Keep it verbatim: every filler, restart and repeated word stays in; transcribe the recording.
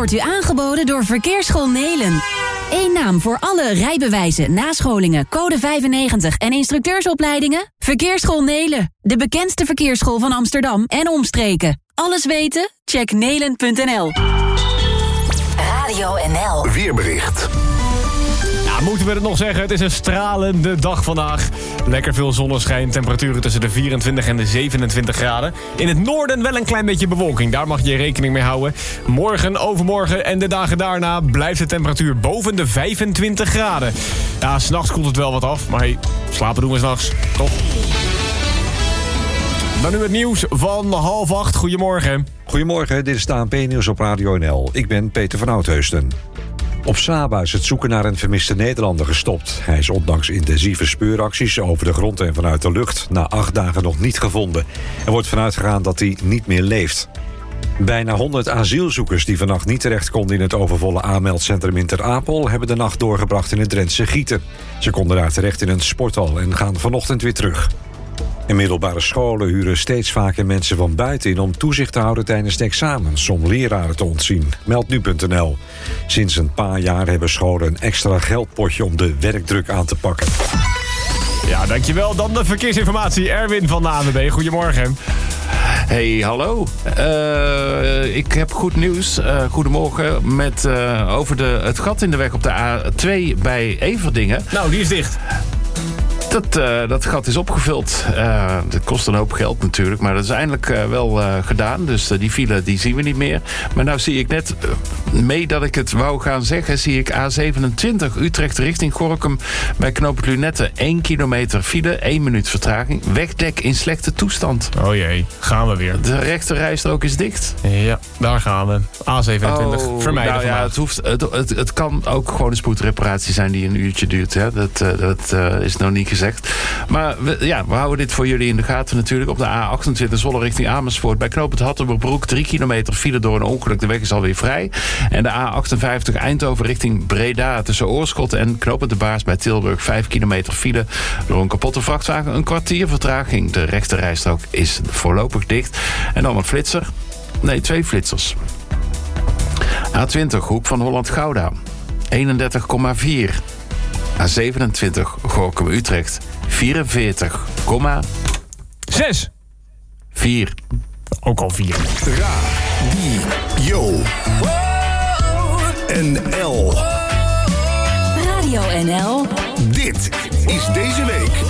wordt u aangeboden door Verkeersschool Nelen. Eén naam voor alle rijbewijzen, nascholingen, code vijfennegentig en instructeursopleidingen? Verkeersschool Nelen, de bekendste verkeersschool van Amsterdam en omstreken. Alles weten? Check nelen punt n l. Radio N L. Weerbericht. Ja, moeten we het nog zeggen? Het is een stralende dag vandaag. Lekker veel zonneschijn, temperaturen tussen de vierentwintig en de zevenentwintig graden. In het noorden wel een klein beetje bewolking, daar mag je rekening mee houden. Morgen, overmorgen en de dagen daarna blijft de temperatuur boven de vijfentwintig graden. Ja, s'nachts koelt het wel wat af, maar hey, slapen doen we s'nachts, toch? Dan nu het nieuws van half acht. Goedemorgen. Goedemorgen, dit is de A N P-nieuws op Radio N L. Ik ben Peter van Oudheusden. Op Saba is het zoeken naar een vermiste Nederlander gestopt. Hij is ondanks intensieve speuracties over de grond en vanuit de lucht na acht dagen nog niet gevonden. Er wordt vanuit gegaan dat hij niet meer leeft. Bijna honderd asielzoekers die vannacht niet terecht konden in het overvolle aanmeldcentrum in Ter Apel hebben de nacht doorgebracht in het Drentse Gieten. Ze konden daar terecht in een sporthal en gaan vanochtend weer terug. In middelbare scholen huren steeds vaker mensen van buiten in om toezicht te houden tijdens de examens om leraren te ontzien, meldt nu punt n l. Sinds een paar jaar hebben scholen een extra geldpotje om de werkdruk aan te pakken. Ja, dankjewel. Dan de verkeersinformatie. Erwin van de A N W B. Goedemorgen. Hey, hallo. Uh, ik heb goed nieuws. Uh, goedemorgen. Met, uh, over de, het gat in de weg op de A twee bij Everdingen. Nou, die is dicht. Dat, uh, dat gat is opgevuld. Uh, dat kost een hoop geld natuurlijk, maar dat is eindelijk uh, wel uh, gedaan. Dus uh, die file die zien we niet meer. Maar nou zie ik net, uh, mee dat ik het wou gaan zeggen, zie ik A zevenentwintig Utrecht richting Gorinchem bij knooppunt Lunette. één kilometer file, één minuut vertraging. Wegdek in slechte toestand. Oh jee, gaan we weer. De rechterrijstrook is dicht. Ja, daar gaan we. A zevenentwintig, oh, vermijden nou ja, het, hoeft, het, het, het kan ook gewoon een spoedreparatie zijn die een uurtje duurt. Hè. Dat, uh, dat uh, is nog niet gezegd. Maar we, ja, we houden dit voor jullie in de gaten natuurlijk. Op de A achtentwintig Zwolle richting Amersfoort. Bij knooppunt Hattemerbroek drie kilometer file door een ongeluk. De weg is alweer vrij. En de A achtenvijftig Eindhoven richting Breda. Tussen Oorschot en knooppunt De Baars bij Tilburg. vijf kilometer file door een kapotte vrachtwagen. Een kwartier vertraging. De rechterrijstrook is voorlopig dicht. En dan een flitser. Nee, twee flitsers. A twintig Hoek van Holland-Gouda. eenendertig komma vier. A zevenentwintig Gorinchem-Utrecht. vierenveertig komma zes. vier. Ook al vier. Radio N L. Radio N L. Dit is deze week